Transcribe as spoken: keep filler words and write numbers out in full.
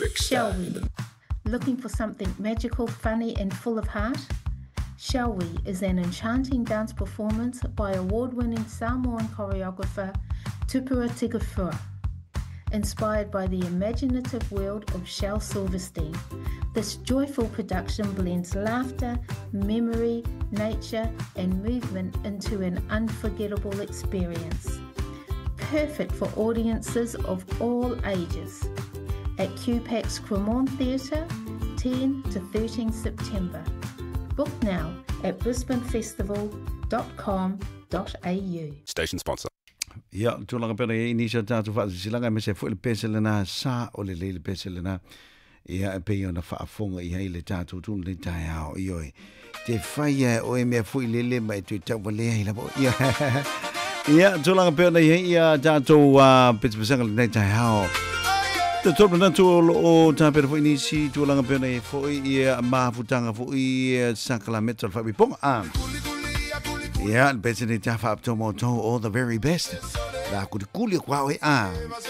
Shall we? Looking for something magical, funny, and full of heart? Shall We is an enchanting dance performance by award-winning Samoan choreographer Tupua Tigafua, inspired by the imaginative world of Shel Silverstein. This joyful production blends laughter, memory, nature, and movement into an unforgettable experience. Perfect for audiences of all ages. At Q PAC's Cremorne Theatre, ten to thirteen September. Book now at brisbane festival dot com dot a u. Station sponsor. Ya, tulanga pera e inisha tatu fa silanga me se fuile peselena sa o le le peselena ia pe ona fa fonga ia ile tatu tu le tai ao ioi. Te fai o e me fuile le mai tu tau le ia bo. Ia. Ia tulanga pera ia tatu a pesesanga le tai ao. Te topo na tu o ta pera fo inisi tulanga pera e fo ia mafutanga fo ia sakramento fa bi pong a. Yeah, and Betsy Jaffa up to Moto, all the very best. La kuli kwa we ah.